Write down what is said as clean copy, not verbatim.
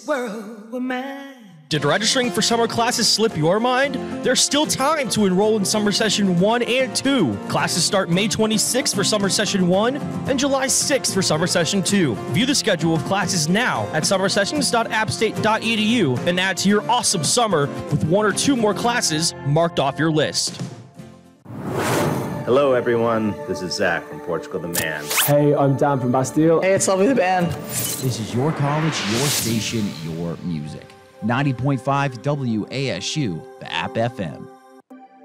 World of mine. Did registering for summer classes slip your mind? There's still time to enroll in Summer Session 1 and 2. Classes start May 26th for Summer Session 1 and July 6th for Summer Session 2. View the schedule of classes now at summersessions.appstate.edu and add to your awesome summer with 1 or 2 more classes marked off your list. Hello, everyone. This is Zach from Portugal the Man. Hey, I'm Dan from Bastille. Hey, it's Lovely the Band. This is your college, your station, your music. 90.5 WASU, the App FM.